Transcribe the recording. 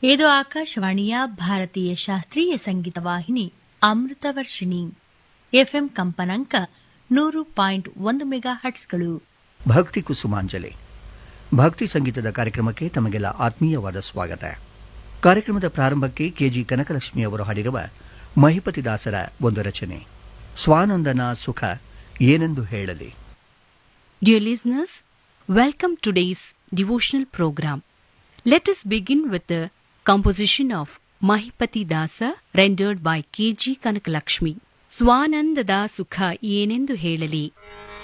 ಇದು ಆಕಾಶವಾಣಿಯ ಭಾರತೀಯ ಶಾಸ್ತ್ರೀಯ ಸಂಗೀತ ವಾಹಿನಿ ಅಮೃತವರ್ಷಿಣಿ ಎಫ್ಎಂ ಕಂಪನಾಂಕ 100.1 ಮೆಗಾ ಹರ್ಟ್ಸ್ಗಳು. ಭಕ್ತಿ ಕುಸುಮಾಂಜಲಿ ಭಕ್ತಿ ಸಂಗೀತದ ಕಾರ್ಯಕ್ರಮಕ್ಕೆ ತಮಗೆಲ್ಲ ಆತ್ಮೀಯವಾದ ಸ್ವಾಗತ. ಕಾರ್ಯಕ್ರಮದ ಪ್ರಾರಂಭಕ್ಕೆ ಕೆಜಿ ಕನಕಲಕ್ಷ್ಮಿ ಅವರು ಹಾಡಿರುವ ಮಹಿಪತಿದಾಸರ ಒಂದು ರಚನೆ ಸ್ವಾನಂದನ ಸುಖ ಏನೆಂದು ಹೇಳಲಿ. Dear listeners, welcome to today's devotional program. Let us begin with the composition of Mahipati Dasa rendered by K.G. Kanakalakshmi. Swanandada Sukha Yenendu Helali.